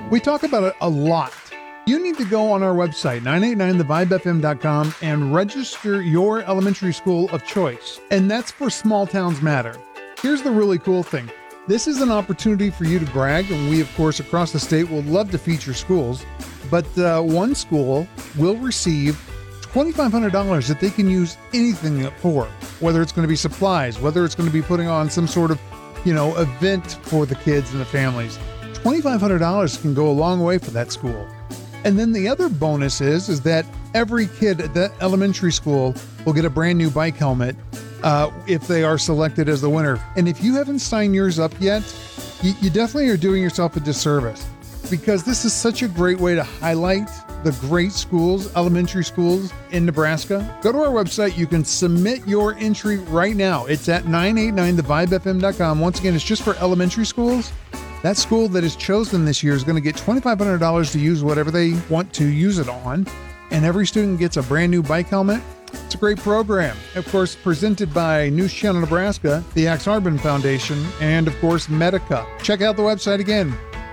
We talk about it a lot. You need to go on our website, 989thevibefm.com, and register your elementary school of choice. And that's for Small Towns Matter. Here's the really cool thing. This is an opportunity for you to brag, and we, of course, across the state will love to feature schools. But one school will receive $2,500 that they can use anything for, whether it's going to be supplies, whether it's going to be putting on some sort of, event for the kids and the families. $2,500 can go a long way for that school. And then the other bonus is that every kid at that elementary school will get a brand new bike helmet if they are selected as the winner. And if you haven't signed yours up yet, you definitely are doing yourself a disservice, because this is such a great way to highlight the great schools, elementary schools in Nebraska. Go to our website. You can submit your entry right now. It's at 989thevibefm.com. Once again, it's just for elementary schools. That school that is chosen this year is going to get $2,500 to use whatever they want to use it on. And every student gets a brand new bike helmet. It's a great program. Of course, presented by News Channel Nebraska, the Axe Hardman Foundation, and of course, Medica. Check out the website again,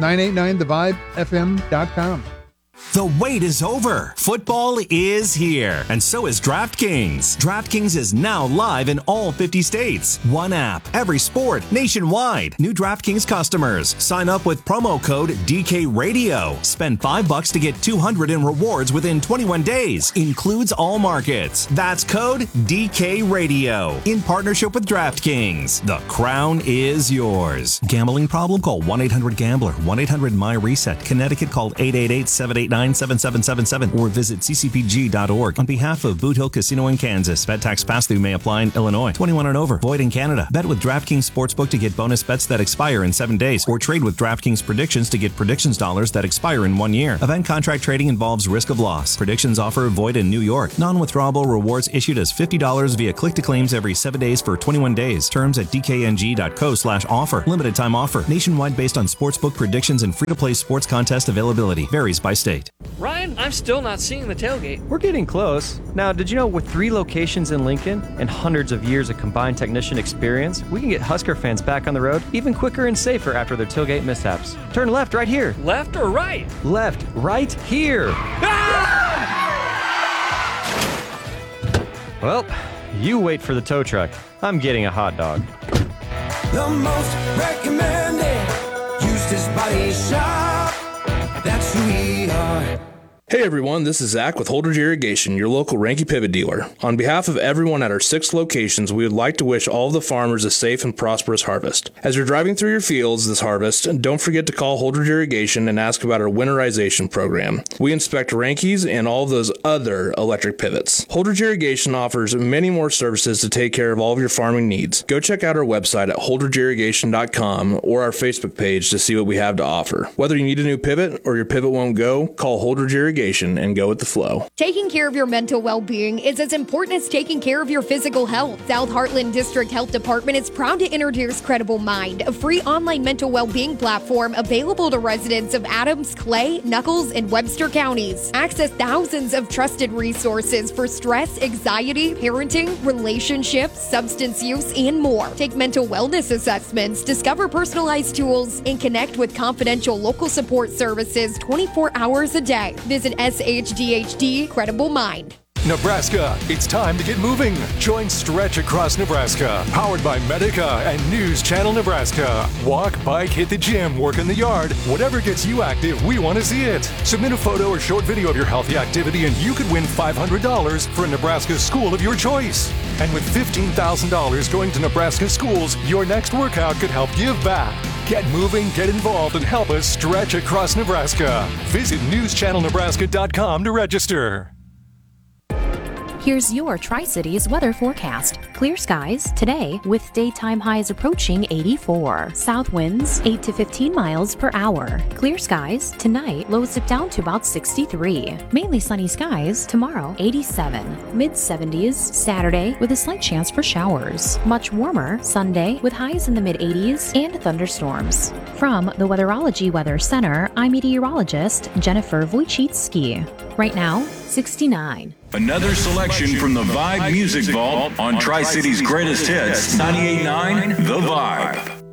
989thevibefm.com. The wait is over. Football is here, and so is DraftKings. DraftKings is now live in all 50 states. One app, every sport, nationwide. New DraftKings customers sign up with promo code DKRadio. Spend $5 to get $200 in rewards within 21 days. Includes all markets. That's code DKRadio. In partnership with DraftKings. The crown is yours. Gambling problem? Call 1-800-GAMBLER. 1-800-MY-RESET. Connecticut, call 888-789-7777 or visit ccpg.org. On behalf of Boot Hill Casino in Kansas, bet tax pass-through may apply in Illinois. 21 and over. Void in Canada. Bet with DraftKings Sportsbook to get bonus bets that expire in 7 days, or trade with DraftKings Predictions to get predictions dollars that expire in 1 year. Event contract trading involves risk of loss. Predictions offer void in New York. Non-withdrawable rewards issued as $50 via click-to-claims every 7 days for 21 days. Terms at dkng.co/offer. Limited time offer. Nationwide based on sportsbook predictions and free-to-play sports contest availability. Varies by state. Ryan, I'm still not seeing the tailgate. We're getting close. Now, did you know with 3 locations in Lincoln and hundreds of years of combined technician experience, we can get Husker fans back on the road even quicker and safer after their tailgate mishaps. Turn left right here. Left or right? Left right here. Ah! Well, you wait for the tow truck. I'm getting a hot dog. The most recommended Eustace Body Shop. That's who we are. Hey everyone, this is Zach with Holdridge Irrigation, your local Ranky Pivot dealer. On behalf of everyone at our 6 locations, we would like to wish all of the farmers a safe and prosperous harvest. As you're driving through your fields this harvest, don't forget to call Holdridge Irrigation and ask about our winterization program. We inspect Rankies and all of those other electric pivots. Holdridge Irrigation offers many more services to take care of all of your farming needs. Go check out our website at holdridgeirrigation.com or our Facebook page to see what we have to offer. Whether you need a new pivot or your pivot won't go, call Holdridge Irrigation and go with the flow. Taking care of your mental well-being is as important as taking care of your physical health. South Heartland District Health Department is proud to introduce Credible Mind, a free online mental well-being platform available to residents of Adams, Clay, Nuckolls, and Webster counties. Access thousands of trusted resources for stress, anxiety, parenting, relationships, substance use, and more. Take mental wellness assessments, discover personalized tools, and connect with confidential local support services 24 hours a day. Visit SHDHD Credible Mind. Nebraska, it's time to get moving. Join Stretch Across Nebraska, powered by Medica and News Channel Nebraska. Walk, bike, hit the gym, work in the yard. Whatever gets you active, we want to see it. Submit a photo or short video of your healthy activity and you could win $500 for a Nebraska school of your choice. And with $15,000 going to Nebraska schools, your next workout could help give back. Get moving, get involved, and help us stretch across Nebraska. Visit newschannelnebraska.com to register. Here's your Tri-Cities weather forecast. Clear skies today with daytime highs approaching 84. South winds 8 to 15 miles per hour. Clear skies tonight, lows dip down to about 63. Mainly sunny skies tomorrow, 87. Mid-70s Saturday with a slight chance for showers. Much warmer Sunday with highs in the mid-80s and thunderstorms. From the Weatherology Weather Center, I'm meteorologist Jennifer Wojcicki. Right now, 69. Another selection from the Vibe Music Vault on Tri-City's greatest hits, 98.9 The Vibe.